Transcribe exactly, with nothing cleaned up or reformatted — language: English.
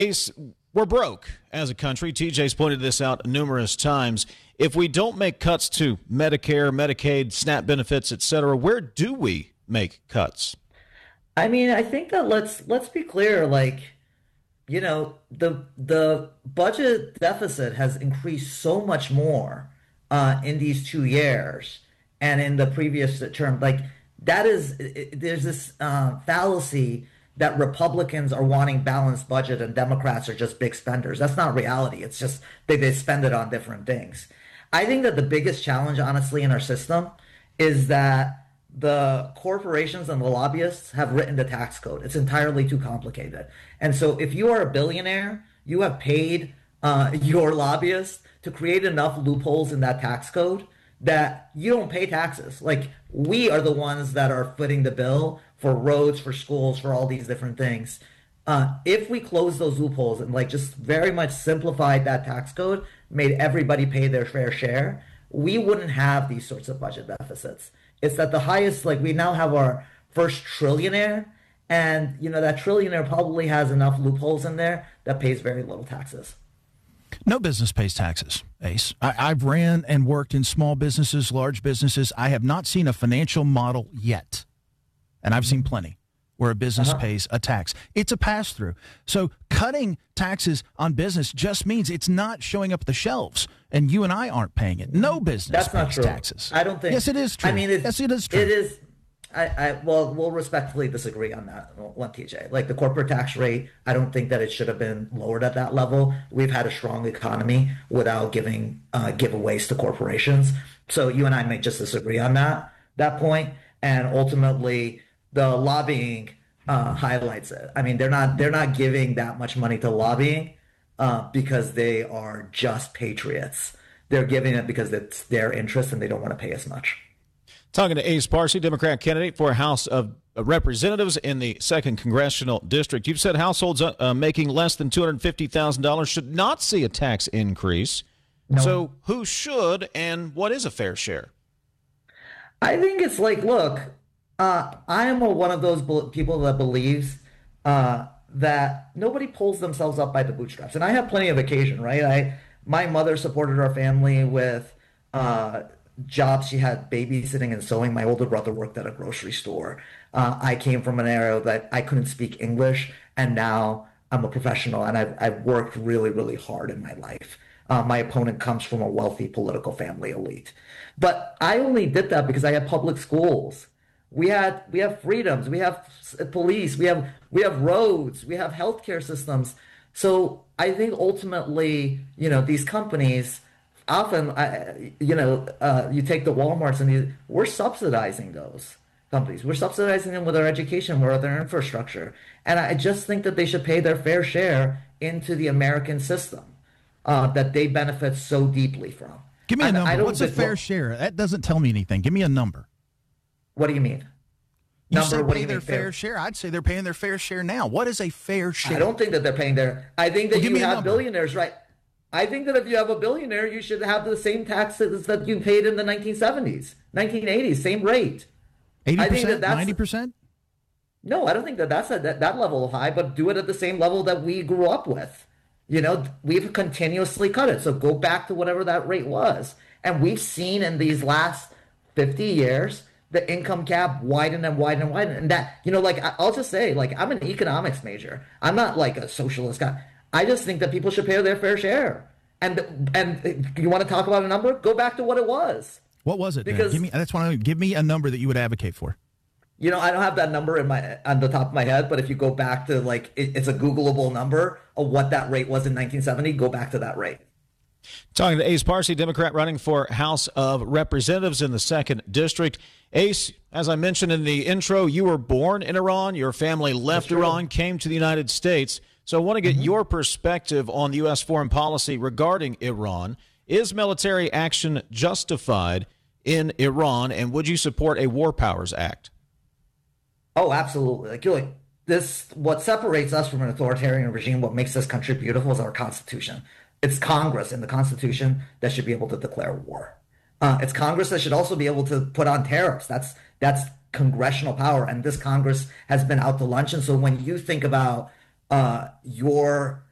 Ace, we're broke as a country. T J's pointed this out numerous times. If we don't make cuts to Medicare, Medicaid, SNAP benefits, et cetera, where do we make cuts? I mean, I think that let's let's be clear, like, you know, the the budget deficit has increased so much more uh, in these two years and in the previous term. Like, that is, it, there's this uh, fallacy that Republicans are wanting balanced budget and Democrats are just big spenders. That's not reality. It's just they, they spend it on different things. I think that the biggest challenge, honestly, in our system is that the corporations and the lobbyists have written the tax code. It's entirely too complicated. And so if you are a billionaire, you have paid uh, your lobbyists to create enough loopholes in that tax code that you don't pay taxes. Like, we are the ones that are footing the bill for roads, for schools, for all these different things. Uh, if we close those loopholes and like just very much simplified that tax code, made everybody pay their fair share, we wouldn't have these sorts of budget deficits. It's at the highest, like, we now have our first trillionaire, and you know that trillionaire probably has enough loopholes in there that pays very little taxes. No business pays taxes, Ace. I, I've ran and worked in small businesses, large businesses. I have not seen a financial model yet, and I've seen plenty, where a business uh-huh. pays a tax. It's a pass-through. So cutting taxes on business just means it's not showing up at the shelves, and you and I aren't paying it. No business That's pays not true. taxes. I don't think. Yes, it is true. I mean, it's, yes, it is true. It is. I, I well, we'll respectfully disagree on that one, T J. Like, the corporate tax rate, I don't think that it should have been lowered at that level. We've had a strong economy without giving uh, giveaways to corporations. So you and I may just disagree on that that point. And ultimately, the lobbying uh, highlights it. I mean, they're not they're not giving that much money to lobbying uh, because they are just patriots. They're giving it because it's their interest and they don't want to pay as much. Talking to Ace Parsi, Democrat candidate for House of Representatives in the second Congressional District. You've said households uh, making less than two hundred fifty thousand dollars should not see a tax increase. No. So who should, and what is a fair share? I think it's like, look, uh, I am a, one of those be- people that believes uh, that nobody pulls themselves up by the bootstraps. And I have plenty of occasion, right? I My mother supported our family with uh, jobs. She had babysitting and sewing. My older brother worked at a grocery store. Uh, I came from an area that I couldn't speak English, and now I'm a professional, and I've, I've worked really, really hard in my life. Uh, my opponent comes from a wealthy political family elite. But I only did that because I had public schools. We had we have freedoms. We have police. We have we have roads. We have healthcare systems. So I think ultimately, you know, these companies often, I, you know, uh, you take the Walmarts and you, we're subsidizing those companies. We're subsidizing them with our education, with our infrastructure. And I just think that they should pay their fair share into the American system uh, that they benefit so deeply from. Give me a I, number. I What's a fair share? That doesn't tell me anything. Give me a number. What do you mean? You Number, say what pay do you their mean fair, fair share. I'd say they're paying their fair share now. What is a fair share? I don't think that they're paying their. I think that well, you have billionaires, right? I think that if you have a billionaire, you should have the same taxes that you paid in the nineteen seventies, nineteen eighties, same rate. eighty percent, ninety percent? No, I don't think that that's at that, that level high, but do it at the same level that we grew up with. You know, we've continuously cut it. So go back to whatever that rate was. And we've seen in these last fifty years, the income gap widen and widen and widen. And that, you know, like, I'll just say, like, I'm an economics major. I'm not like a socialist guy. I just think that people should pay their fair share. And and you want to talk about a number? Go back to what it was. What was it? Because, give me, that's what I, give me a number that you would advocate for. You know, I don't have that number in my on the top of my head, but if you go back to, like, it, it's a Googleable number of what that rate was in nineteen seventy, go back to that rate. Talking to Ace Parsi, Democrat running for House of Representatives in the second District. Ace, as I mentioned in the intro, you were born in Iran. Your family left Iran, came to the United States. So I want to get mm-hmm. your perspective on the U S foreign policy regarding Iran. Is military action justified in Iran, and would you support a War Powers Act? Oh, absolutely. Like, you're like, this, what separates us from an authoritarian regime, what makes this country beautiful, is our Constitution. It's Congress and the Constitution that should be able to declare war. Uh, it's Congress that should also be able to put on tariffs. That's that's congressional power, and this Congress has been out to lunch. And so when you think about uh, your